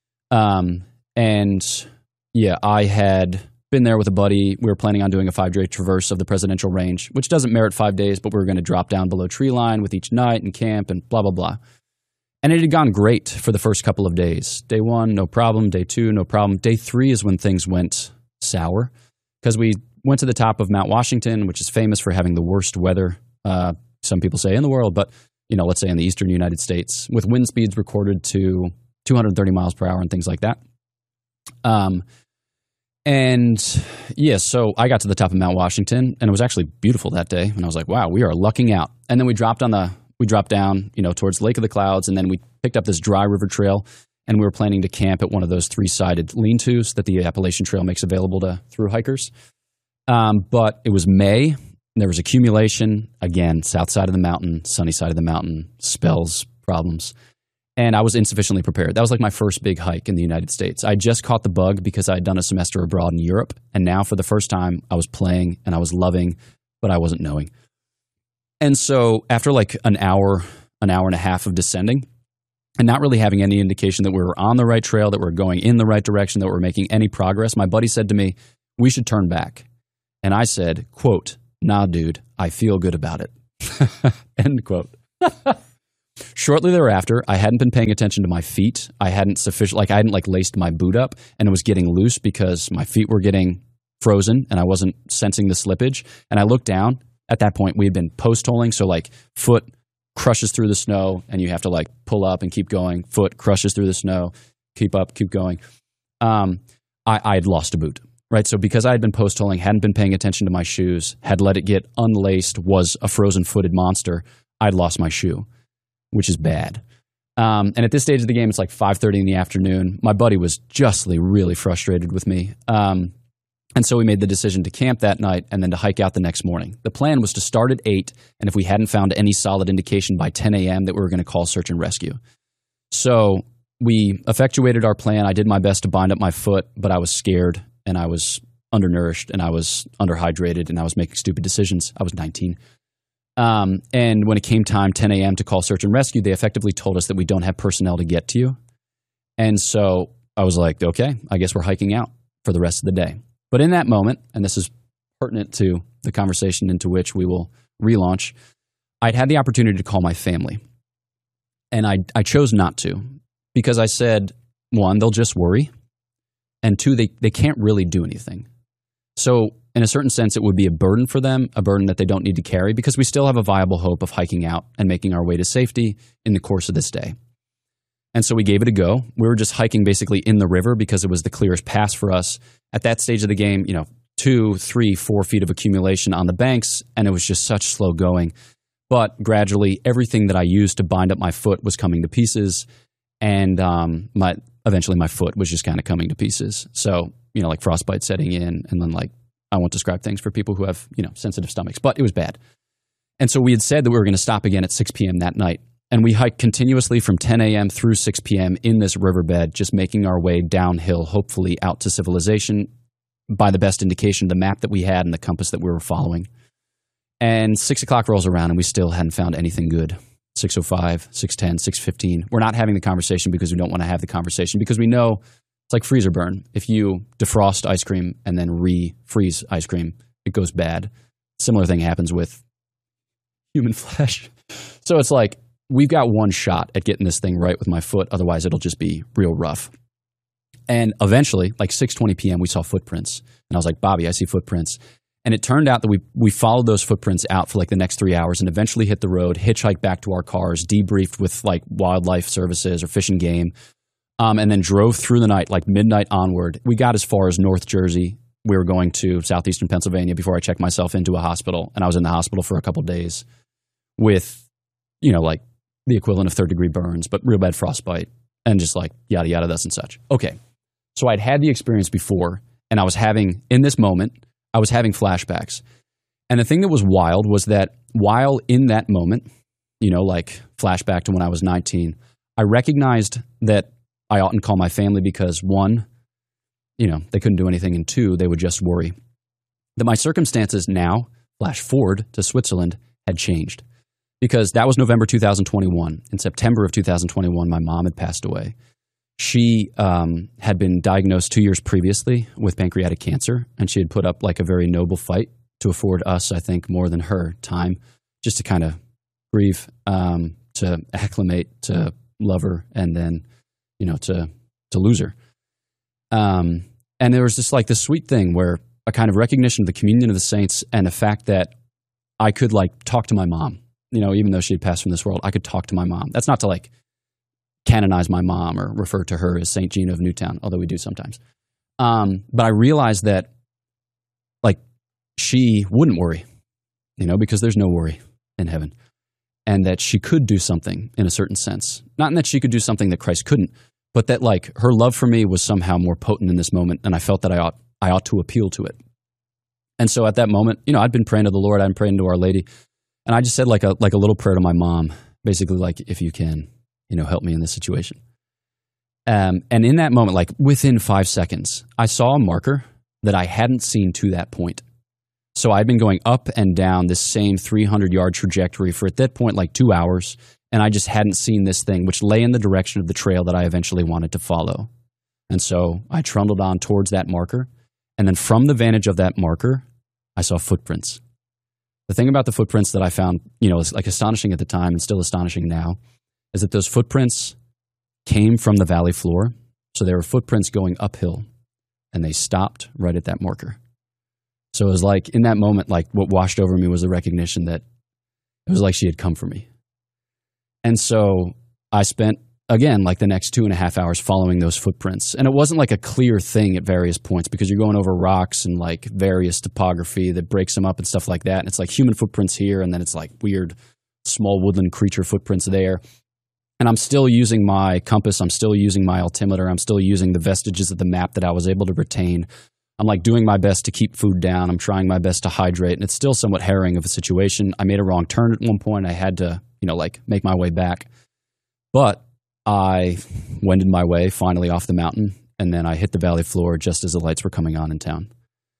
and yeah, I had been there with a buddy. We were planning on doing a 5-day traverse of the Presidential Range, which doesn't merit 5 days, but we were going to drop down below tree line with each night and camp and blah, blah, blah. And it had gone great for the first couple of days. Day 1, no problem. Day 2, no problem. Day 3 is when things went sour because we went to the top of Mount Washington, which is famous for having the worst weather, some people say in the world, but let's say in the eastern United States, with wind speeds recorded to 230 miles per hour and things like that. And yeah, so I got to the top of Mount Washington, and it was actually beautiful that day. And I was like, wow, we are lucking out. And then we dropped down, towards Lake of the Clouds, and then we picked up this dry river trail, and we were planning to camp at one of those 3-sided lean-tos that the Appalachian Trail makes available to through hikers. But it was May. There was accumulation, again, south side of the mountain, sunny side of the mountain, spells, problems. And I was insufficiently prepared. That was like my first big hike in the United States. I just caught the bug because I had done a semester abroad in Europe. And now for the first time, I was playing and I was loving, but I wasn't knowing. And so after like an hour and a half of descending, and not really having any indication that we were on the right trail, that we were going in the right direction, that we were making any progress, my buddy said to me, "We should turn back." And I said, quote, "Nah, dude, I feel good about it." End quote. Shortly thereafter, I hadn't been paying attention to my feet. I hadn't laced my boot up, and it was getting loose because my feet were getting frozen and I wasn't sensing the slippage. And I looked down. At that point, we had been post-holing, so like foot crushes through the snow and you have to like pull up and keep going. Foot crushes through the snow, keep up, keep going. I had lost a boot, right? So because I had been post-holing, hadn't been paying attention to my shoes, had let it get unlaced, was a frozen-footed monster, I'd lost my shoe, which is bad. And at this stage of the game, it's like 5:30 in the afternoon. My buddy was justly really frustrated with me. And so we made the decision to camp that night and then to hike out the next morning. The plan was to start at 8, and if we hadn't found any solid indication by 10 a.m. that we were going to call search and rescue. So we effectuated our plan. I did my best to bind up my foot, but I was scared, and I was undernourished, and I was underhydrated, and I was making stupid decisions. I was 19. And when it came time, 10 a.m. to call search and rescue, they effectively told us that we don't have personnel to get to you. And so I was like, okay, I guess we're hiking out for the rest of the day. But in that moment, and this is pertinent to the conversation into which we will relaunch, I'd had the opportunity to call my family. And I chose not to because I said, one, they'll just worry. And two, they can't really do anything. So in a certain sense, it would be a burden for them, a burden that they don't need to carry because we still have a viable hope of hiking out and making our way to safety in the course of this day. And so we gave it a go. We were just hiking basically in the river because it was the clearest pass for us. At that stage of the game, 2, 3, 4 feet of accumulation on the banks, and it was just such slow going. But gradually, everything that I used to bind up my foot was coming to pieces, and eventually my foot was just kind of coming to pieces. So, like frostbite setting in, and then I won't describe things for people who have, sensitive stomachs, but it was bad. And so we had said that we were going to stop again at 6 p.m. that night. And we hiked continuously from 10 a.m. through 6 p.m. in this riverbed, just making our way downhill, hopefully out to civilization by the best indication, the map that we had and the compass that we were following. And 6 o'clock rolls around and we still hadn't found anything good. 6:05, 6:10, 6:15. We're not having the conversation because we don't want to have the conversation because we know it's like freezer burn. If you defrost ice cream and then refreeze ice cream, it goes bad. Similar thing happens with human flesh. So it's like, we've got one shot at getting this thing right with my foot. Otherwise, it'll just be real rough. And eventually, 6:20 p.m., we saw footprints. And I was like, Bobby, I see footprints. And it turned out that we followed those footprints out for the next 3 hours and eventually hit the road, hitchhiked back to our cars, debriefed with wildlife services or Fish and Game, and then drove through the night, midnight onward. We got as far as North Jersey. We were going to southeastern Pennsylvania before I checked myself into a hospital. And I was in the hospital for a couple days with, the equivalent of third-degree burns, but real bad frostbite, and just yada, yada, thus and such. Okay, so I'd had the experience before, and in this moment, I was having flashbacks. And the thing that was wild was that while in that moment, flashback to when I was 19, I recognized that I oughtn't call my family because, one, they couldn't do anything, and two, they would just worry. That my circumstances now, flash forward to Switzerland, had changed. Because that was November 2021. In September of 2021, my mom had passed away. She had been diagnosed 2 years previously with pancreatic cancer, and she had put up a very noble fight to afford us, I think, more than her time, just to kind of grieve, to acclimate, to love her, and then, to lose her. And there was just this sweet thing where a kind of recognition of the communion of the saints and the fact that I could talk to my mom. Even though she had passed from this world, I could talk to my mom. That's not to canonize my mom or refer to her as St. Gina of Newtown, although we do sometimes. But I realized that she wouldn't worry, because there's no worry in heaven. And that she could do something in a certain sense. Not in that she could do something that Christ couldn't, but that her love for me was somehow more potent in this moment, and I felt that I ought to appeal to it. And so at that moment, I'd been praying to the Lord, I'd been praying to Our Lady. And I just said a little prayer to my mom, basically if you can, help me in this situation. And in that moment, within 5 seconds, I saw a marker that I hadn't seen to that point. So I'd been going up and down this same 300-yard trajectory for at that point 2 hours. And I just hadn't seen this thing, which lay in the direction of the trail that I eventually wanted to follow. And so I trundled on towards that marker. And then from the vantage of that marker, I saw footprints. The thing about the footprints that I found, is like astonishing at the time and still astonishing now, is that those footprints came from the valley floor. So there were footprints going uphill, and they stopped right at that marker. So it was like in that moment, like what washed over me was the recognition that it was like she had come for me. And so I spent, again, like the next 2.5 hours following those footprints. And it wasn't like a clear thing at various points because you're going over rocks and like various topography that breaks them up and stuff like that. And it's like human footprints here, and then it's like weird small woodland creature footprints there. And I'm still using my compass. I'm still using my altimeter. I'm still using the vestiges of the map that I was able to retain. I'm like doing my best to keep food down. I'm trying my best to hydrate. And it's still somewhat harrowing of a situation. I made a wrong turn at one point. I had to, make my way back. But I wended my way finally off the mountain. And then I hit the valley floor just as the lights were coming on in town.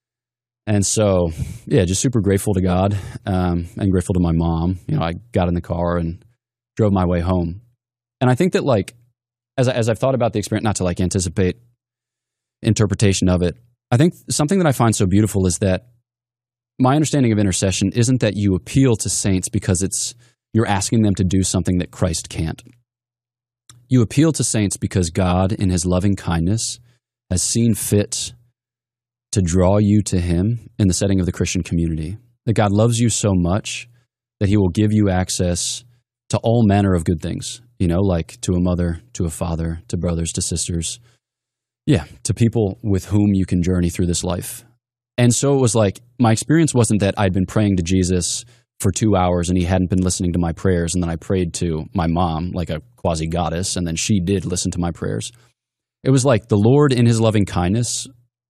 And so, yeah, just super grateful to God and grateful to my mom. I got in the car and drove my way home. And I think that as I've thought about the experience, not to anticipate interpretation of it, I think something that I find so beautiful is that my understanding of intercession isn't that you appeal to saints because you're asking them to do something that Christ can't. You appeal to saints because God, in his loving kindness, has seen fit to draw you to him in the setting of the Christian community. That God loves you so much that he will give you access to all manner of good things, like to a mother, to a father, to brothers, to sisters. Yeah, to people with whom you can journey through this life. And so it was like, my experience wasn't that I'd been praying to Jesus for 2 hours and he hadn't been listening to my prayers, and then I prayed to my mom like a quasi-goddess, and then she did listen to my prayers. It was like the Lord in his loving kindness,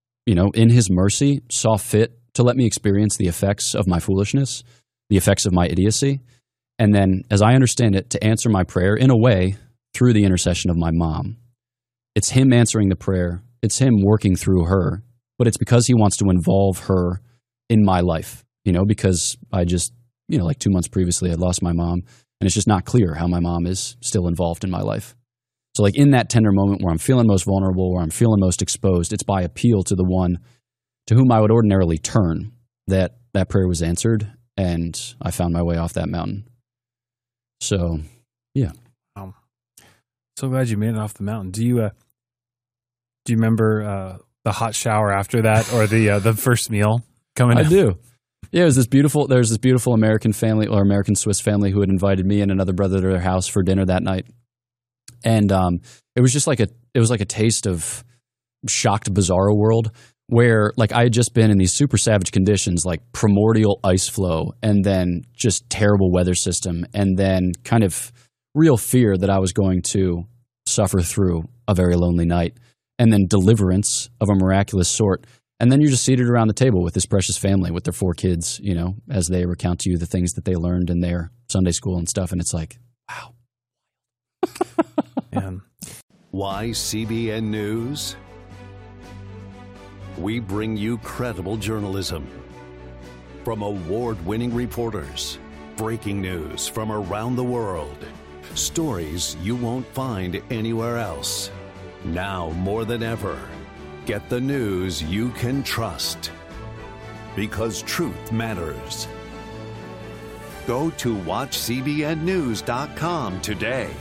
in his mercy, saw fit to let me experience the effects of my foolishness, the effects of my idiocy, and then, as I understand it, to answer my prayer in a way through the intercession of my mom. It's him answering the prayer. It's him working through her, but it's because he wants to involve her in my life, because I just, 2 months previously, I lost my mom, and it's just not clear how my mom is still involved in my life. So in that tender moment where I'm feeling most vulnerable, where I'm feeling most exposed, it's by appeal to the one to whom I would ordinarily turn that prayer was answered, and I found my way off that mountain. So, yeah. So glad you made it off the mountain. Do you remember the hot shower after that, or the first meal coming? I do. Yeah, there's this beautiful American family or American Swiss family who had invited me and another brother to their house for dinner that night, and it was just like a taste of shocked bizarro world where I had just been in these super savage conditions, like primordial ice flow, and then just terrible weather system, and then kind of real fear that I was going to suffer through a very lonely night, and then deliverance of a miraculous sort. And then you're just seated around the table with this precious family with their 4 kids, as they recount to you the things that they learned in their Sunday school and stuff. And it's like, wow. Man. Why CBN News? We bring you credible journalism from award-winning reporters, breaking news from around the world, stories you won't find anywhere else. Now more than ever, get the news you can trust, because truth matters. Go to watchcbnnews.com today.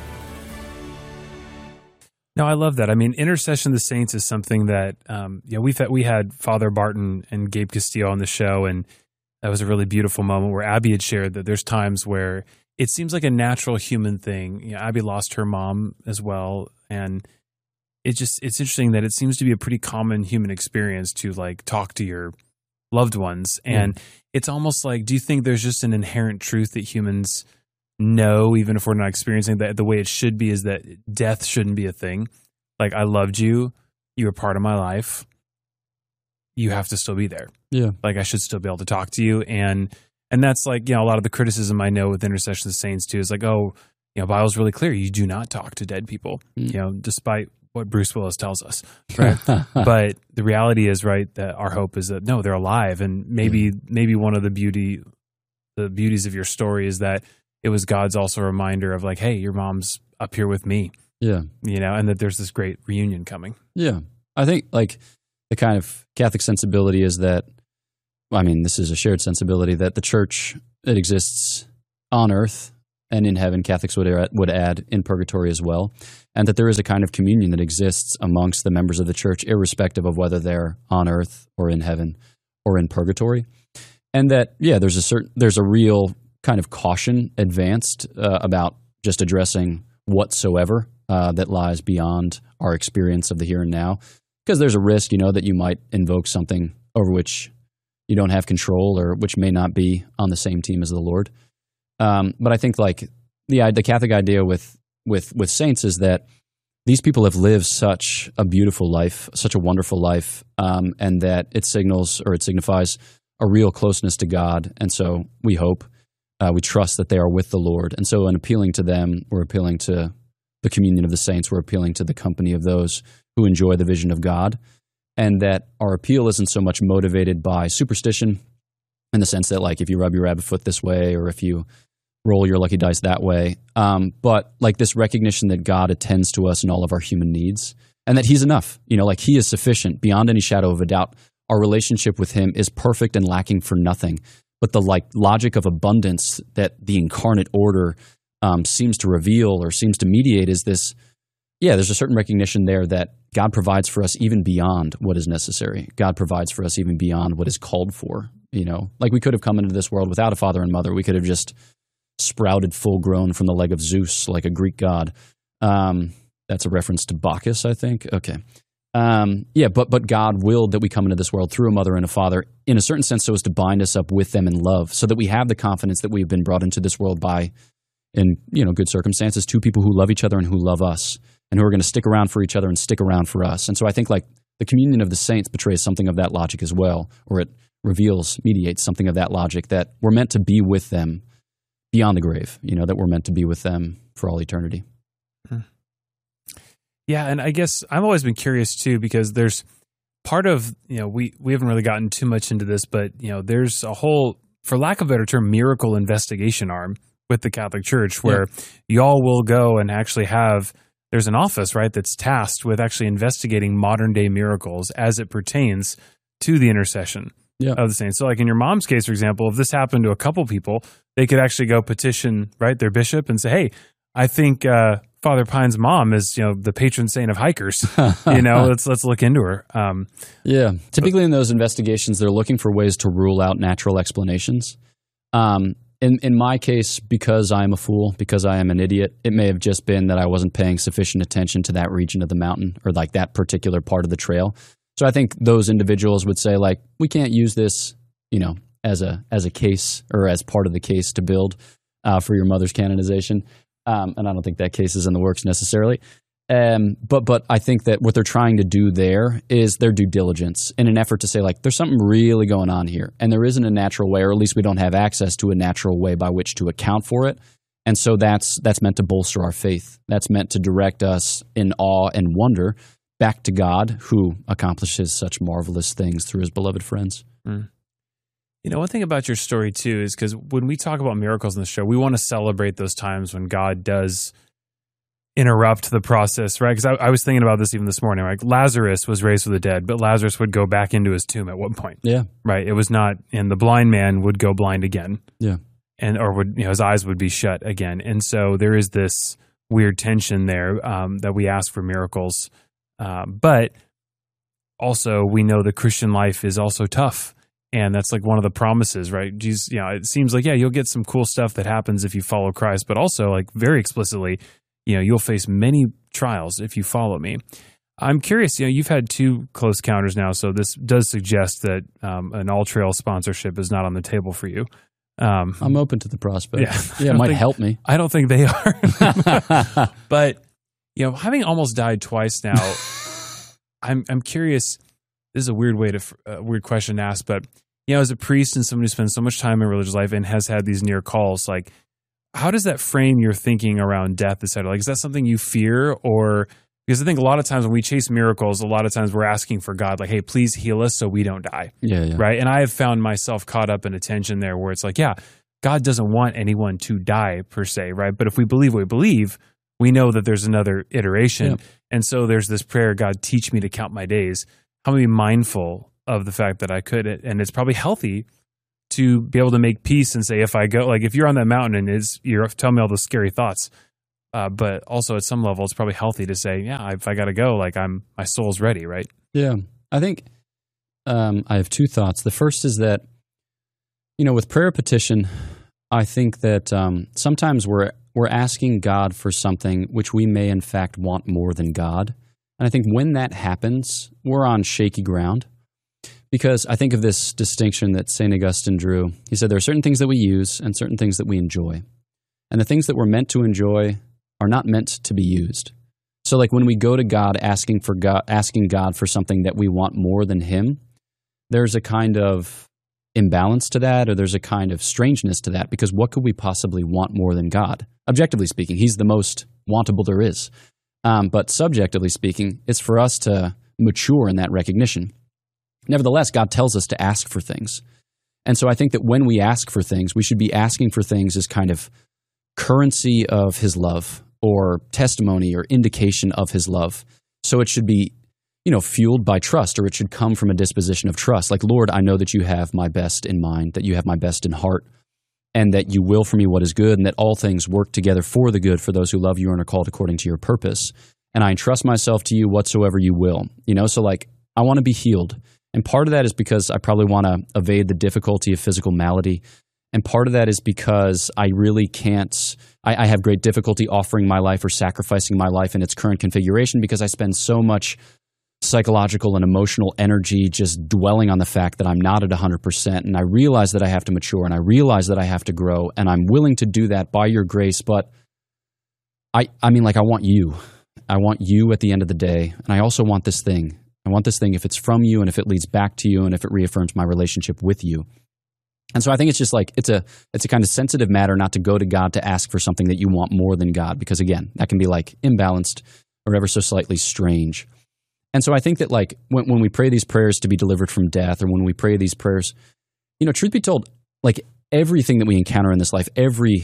No, I love that. I mean, Intercession of the Saints is something that, we had Father Barton and Gabe Castillo on the show, and that was a really beautiful moment where Abby had shared that there's times where it seems like a natural human thing. Abby lost her mom as well, and it's interesting that it seems to be a pretty common human experience to talk to your loved ones, and it's almost like, do you think there's just an inherent truth that humans know, even if we're not experiencing that the way it should be, is that death shouldn't be a thing? I loved you. You were part of my life. You have to still be there. Yeah. I should still be able to talk to you. And that's a lot of the criticism I know with Intercession of the Saints too is Bible's really clear. You do not talk to dead people, despite what Bruce Willis tells us. Right. But the reality is, right, that our hope is that no, they're alive. And maybe one of the beauties of your story is that it was God's also reminder of like, hey, your mom's up here with me. Yeah. And that there's this great reunion coming. Yeah. I think like the kind of Catholic sensibility is that, I mean, this is a shared sensibility that the church, it exists on earth and in heaven. Catholics would add in purgatory as well. And that there is a kind of communion that exists amongst the members of the church, irrespective of whether they're on earth or in heaven or in purgatory. And that, yeah, there's a real kind of caution advanced about just addressing whatsoever that lies beyond our experience of the here and now. Because there's a risk, that you might invoke something over which you don't have control or which may not be on the same team as the Lord. But I think like the Catholic idea with saints is that these people have lived such a beautiful life, such a wonderful life, and that it signifies a real closeness to God. And so we hope, we trust that they are with the Lord. And so in appealing to them, we're appealing to the communion of the saints. We're appealing to the company of those who enjoy the vision of God. And that our appeal isn't so much motivated by superstition in the sense that like if you rub your rabbit foot this way or if you roll your lucky dice that way, but like this recognition that God attends to us in all of our human needs and that he's enough, like he is sufficient beyond any shadow of a doubt. Our relationship with him is perfect and lacking for nothing. But the like logic of abundance that the incarnate order seems to reveal or seems to mediate is this, there's a certain recognition there that God provides for us even beyond what is necessary. God provides for us even beyond what is called for, Like we could have come into this world without a father and mother. We could have just sprouted full grown from the leg of Zeus like a Greek god. That's a reference to Bacchus, I think. Okay. But God willed that we come into this world through a mother and a father in a certain sense so as to bind us up with them in love so that we have the confidence that we've been brought into this world by, in good circumstances, two people who love each other and who love us and who are going to stick around for each other and stick around for us. And so I think like the communion of the saints betrays something of that logic as well, or it mediates something of that logic that we're meant to be with them beyond the grave, that we're meant to be with them for all eternity. Yeah, and I guess I've always been curious too because there's part of, we haven't really gotten too much into this, but, there's a whole, for lack of a better term, miracle investigation arm with the Catholic Church where y'all will go and actually there's an office, right, that's tasked with actually investigating modern day miracles as it pertains to the intercession of the saints. So like in your mom's case, for example, if this happened to a couple people, they could actually go petition, right, their bishop and say, hey, I think Father Pine's mom is, the patron saint of hikers. Let's look into her. Typically in those investigations, they're looking for ways to rule out natural explanations. In my case, because I am a fool, because I am an idiot, it may have just been that I wasn't paying sufficient attention to that region of the mountain or like that particular part of the trail. So I think those individuals would say like, we can't use this, as a case or as part of the case to build for your mother's canonization. And I don't think that case is in the works necessarily. But I think that what they're trying to do there is their due diligence in an effort to say, like, there's something really going on here. And there isn't a natural way, or at least we don't have access to a natural way by which to account for it. And so that's meant to bolster our faith. That's meant to direct us in awe and wonder back to God, who accomplishes such marvelous things through his beloved friends. Mm. One thing about your story, too, is because when we talk about miracles in the show, we want to celebrate those times when God does interrupt the process, right? Because I was thinking about this even this morning. Like Lazarus was raised from the dead, but Lazarus would go back into his tomb at one point. Yeah. Right? It was not, and the blind man would go blind again. Yeah. Or would, his eyes would be shut again. And so there is this weird tension there that we ask for miracles. But also we know the Christian life is also tough. And that's like one of the promises, right? Jesus, it seems like, you'll get some cool stuff that happens if you follow Christ, but also like very explicitly, you'll face many trials if you follow me. I'm curious, you've had 2 close encounters now, so this does suggest that an All Trail sponsorship is not on the table for you. I'm open to the prospect. Yeah, it might help me. I don't think they are. But, having almost died twice now, I'm curious. This is a weird weird question to ask, but as a priest and somebody who spends so much time in religious life and has had these near calls, like, how does that frame your thinking around death, et cetera? Like, is that something you fear, or because I think a lot of times when we chase miracles, a lot of times we're asking for God, like, hey, please heal us so we don't die, yeah. right? And I have found myself caught up in a tension there where it's like, God doesn't want anyone to die per se, right? But if we believe what we believe, we know that there's another iteration. Yep. And so there's this prayer, God, teach me to count my days. How to be mindful of the fact that I could, and it's probably healthy to be able to make peace and say, if I go, like if you're on that mountain and you're telling me all those scary thoughts, but also at some level, it's probably healthy to say, yeah, if I got to go, like my soul's ready, right? Yeah. I think I have two thoughts. The first is that, with prayer petition, I think that sometimes we're asking God for something which we may in fact want more than God. And I think when that happens, we're on shaky ground. Because I think of this distinction that St. Augustine drew. He said there are certain things that we use and certain things that we enjoy. And the things that we're meant to enjoy are not meant to be used. So like when we go to God asking God for something that we want more than Him, there's a kind of imbalance to that, or there's a kind of strangeness to that, because what could we possibly want more than God? Objectively speaking, He's the most wantable there is. But subjectively speaking, it's for us to mature in that recognition. Nevertheless, God tells us to ask for things. And so I think that when we ask for things, we should be asking for things as kind of currency of His love, or testimony or indication of His love. So it should be, fueled by trust, or it should come from a disposition of trust. Like, Lord, I know that you have my best in mind, that you have my best in heart, and that you will for me what is good, and that all things work together for the good for those who love you and are called according to your purpose. And I entrust myself to you whatsoever you will. So like, I want to be healed. And part of that is because I probably want to evade the difficulty of physical malady. And part of that is because I really can't, I have great difficulty offering my life or sacrificing my life in its current configuration, because I spend so much psychological and emotional energy just dwelling on the fact that I'm not at 100%. And I realize that I have to mature, and I realize that I have to grow, and I'm willing to do that by your grace. But I want you. I want you at the end of the day. And I also want this thing. I want this thing if it's from you, and if it leads back to you, and if it reaffirms my relationship with you. And so I think it's just like, it's a kind of sensitive matter not to go to God to ask for something that you want more than God, because again, that can be like imbalanced or ever so slightly strange. And so I think that like when we pray these prayers to be delivered from death, or when we pray these prayers, truth be told, like everything that we encounter in this life, every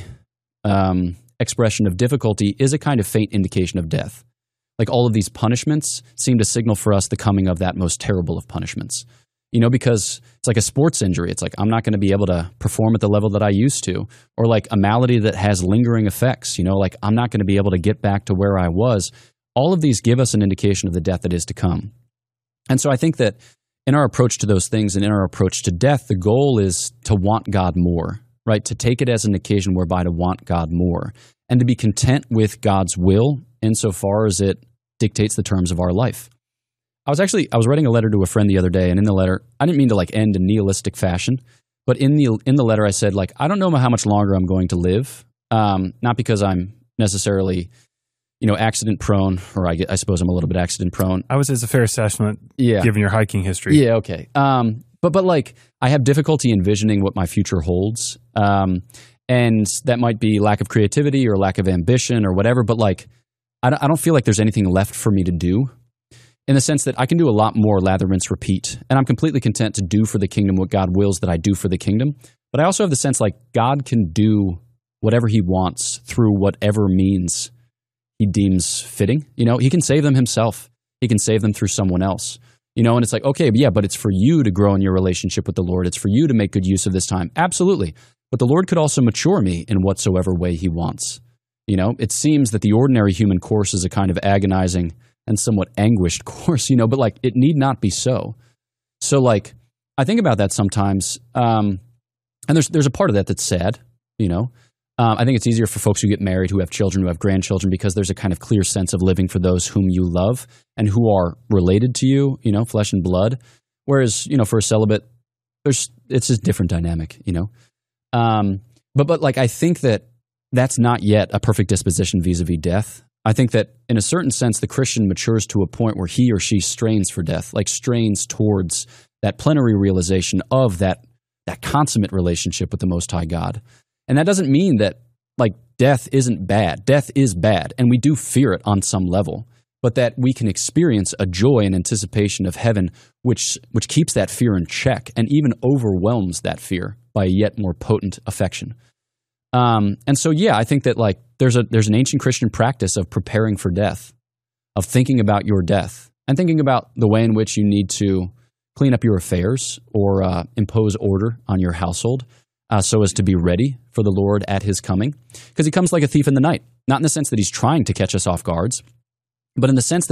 expression of difficulty is a kind of faint indication of death. Like all of these punishments seem to signal for us the coming of that most terrible of punishments. Because it's like a sports injury. It's like, I'm not going to be able to perform at the level that I used to. Or like a malady that has lingering effects, like I'm not going to be able to get back to where I was. All of these give us an indication of the death that is to come. And so I think that in our approach to those things and in our approach to death, the goal is to want God more, right? To take it as an occasion whereby to want God more, and to be content with God's will insofar as it dictates the terms of our life. I was writing a letter to a friend the other day, and in the letter, I didn't mean to like end in nihilistic fashion, but in the letter I said, like, I don't know how much longer I'm going to live, not because I'm necessarily, accident prone, or I suppose I'm a little bit accident prone. I would say it's a fair assessment, given your hiking history. Yeah, okay. But like, I have difficulty envisioning what my future holds, and that might be lack of creativity or lack of ambition or whatever, but like, I don't feel like there's anything left for me to do, in the sense that I can do a lot more lather, rinse, repeat. And I'm completely content to do for the kingdom what God wills that I do for the kingdom. But I also have the sense like God can do whatever He wants through whatever means He deems fitting. He can save them Himself. He can save them through someone else. And it's like, okay, but it's for you to grow in your relationship with the Lord. It's for you to make good use of this time. Absolutely. But the Lord could also mature me in whatsoever way He wants. It seems that the ordinary human course is a kind of agonizing and somewhat anguished course, but like it need not be so. So like I think about that sometimes, and there's a part of that that's sad, I think it's easier for folks who get married, who have children, who have grandchildren, because there's a kind of clear sense of living for those whom you love and who are related to you, flesh and blood. Whereas, for a celibate, it's a different dynamic, But like I think that's not yet a perfect disposition vis-a-vis death. I think that in a certain sense, the Christian matures to a point where he or she strains for death, like strains towards that plenary realization of that consummate relationship with the Most High God. And that doesn't mean that like death isn't bad. Death is bad, and we do fear it on some level, but that we can experience a joy and anticipation of heaven, which keeps that fear in check and even overwhelms that fear. by a yet more potent affection. And so, yeah, I think that like there's an ancient Christian practice of preparing for death, of thinking about your death, and thinking about the way in which you need to clean up your affairs or impose order on your household so as to be ready for the Lord at his coming. Because he comes like a thief in the night, not in the sense that he's trying to catch us off guards, but in the sense that